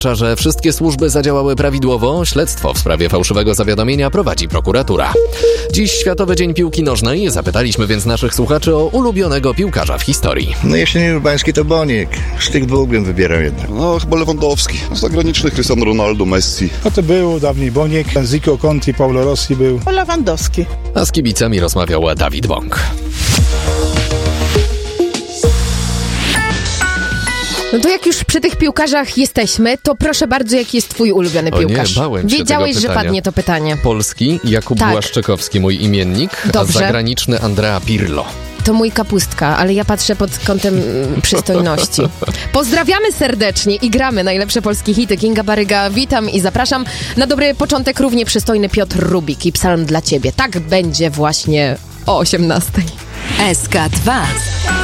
Że wszystkie służby zadziałały prawidłowo, śledztwo w sprawie fałszywego zawiadomienia prowadzi prokuratura. Dziś Światowy Dzień Piłki Nożnej, zapytaliśmy więc naszych słuchaczy o ulubionego piłkarza w historii. No jeśli nie Urbański, to Boniek. Z tych dwóch bym wybierał jednak. No chyba Lewandowski. Zagraniczny Cristiano Ronaldo, Messi. No to był dawniej Boniek, Zico Conti, Paulo Rossi był. Lewandowski. A z kibicami rozmawiał Dawid Bąk. No to jak już przy tych piłkarzach jesteśmy, to proszę bardzo, jaki jest twój ulubiony piłkarz? Nie, bałem się Wiedziałeś, tego że pytania. padnie to pytanie. Polski Jakub Tak. Błaszczykowski, mój imiennik, Dobrze. a zagraniczny Andrea Pirlo. To mój Kapustka, ale ja patrzę pod kątem przystojności. Pozdrawiamy serdecznie i gramy najlepsze polskie hity. Kinga Baryga, witam i zapraszam. Na dobry początek równie przystojny Piotr Rubik i psalm dla ciebie. Tak będzie właśnie o 18:00. SK2